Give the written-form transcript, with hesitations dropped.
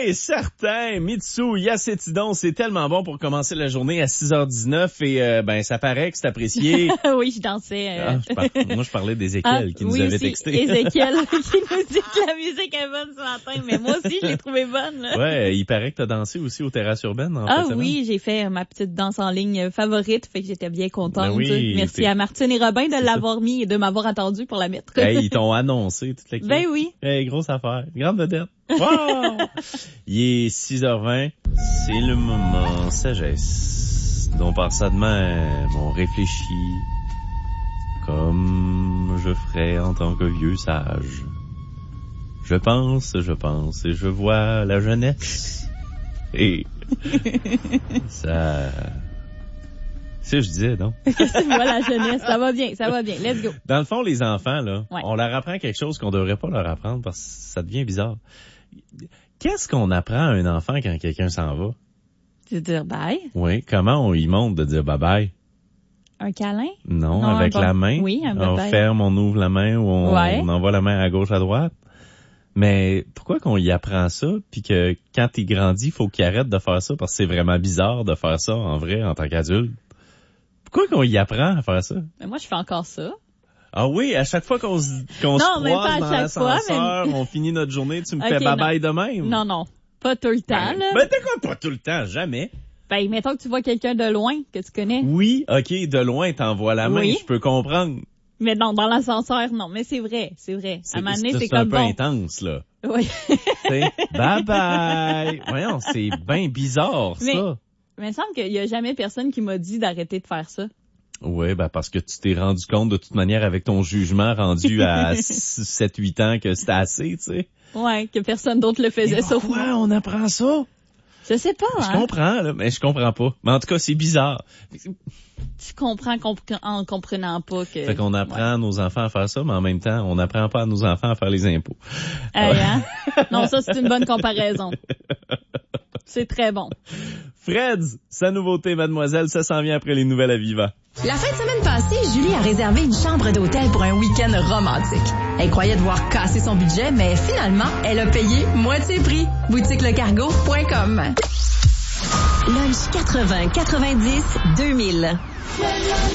certain. Mitsu, Yacétidon, c'est tellement bon pour commencer la journée à 6h19 et ça paraît que c'est apprécié. Oui, je dansais. Moi, je parlais d'Ézéchiel qui nous avait texté. Ézéchiel qui nous dit que la musique est bonne ce matin, mais moi aussi, je l'ai trouvée bonne. Là. Ouais, il paraît que t'as dansé aussi aux terrasses urbaines. Oui, j'ai fait ma petite danse en ligne favorite, fait que j'étais bien contente. Oui, merci à Martine et Robin de l'avoir mis et de m'avoir attendu pour la mettre. Ils t'ont annoncé toute l'équipe. Ben oui. Grosse affaire. Grande vedette. Wow! Il est 6h20. C'est le moment sagesse dont par ça de même on réfléchit comme je ferais en tant que vieux sage. Je pense et je vois la jeunesse. Et ça... C'est ce que je disais, non? Voilà, jeunesse. Ça va bien. Let's go. Dans le fond, les enfants, là, ouais. On leur apprend quelque chose qu'on devrait pas leur apprendre parce que ça devient bizarre. Qu'est-ce qu'on apprend à un enfant quand quelqu'un s'en va? De dire bye. Oui. Comment on lui montre de dire bye-bye? Un câlin? Non, avec la main. Oui, un bye-bye. On ferme, on ouvre la main ou on envoie la main à gauche, à droite. Mais pourquoi qu'on y apprend ça puis que quand il grandit, il faut qu'il arrête de faire ça parce que c'est vraiment bizarre de faire ça en vrai en tant qu'adulte? Pourquoi qu'on y apprend à faire ça? Mais moi, je fais encore ça. Ah oui, à chaque fois qu'on se croise dans l'ascenseur, on finit notre journée, tu me fais bye-bye de même? Non, pas tout le temps, là. Ben t'es quoi pas tout le temps? Jamais. Ben, mettons que tu vois quelqu'un de loin, que tu connais. Oui, OK, de loin, t'envoies la main, je peux comprendre. Mais non, dans l'ascenseur, non. Mais c'est vrai. À un moment donné, c'est comme un peu intense, là. Oui. Bye-bye. Voyons, c'est bien bizarre, ça. Mais il me semble qu'il y a jamais personne qui m'a dit d'arrêter de faire ça. Oui, parce que tu t'es rendu compte de toute manière avec ton jugement rendu à 7-8 ans que c'était assez, tu sais. Ouais, que personne d'autre le faisait sauf moi. Pourquoi on apprend ça? Je sais pas, Je comprends, là, mais je comprends pas. Mais en tout cas, c'est bizarre. Tu comprends en comprenant pas que... Fait qu'on apprend à nos enfants à faire ça, mais en même temps, on n'apprend pas à nos enfants à faire les impôts. Non, ça, c'est une bonne comparaison. C'est très bon. Fred, sa nouveauté, mademoiselle, ça s'en vient après les nouvelles à Viva. La fin de semaine passée, Julie a réservé une chambre d'hôtel pour un week-end romantique. Elle croyait devoir casser son budget, mais finalement, elle a payé moitié prix. BoutiqueLeCargo.com. Lunch 80, 90, 2000.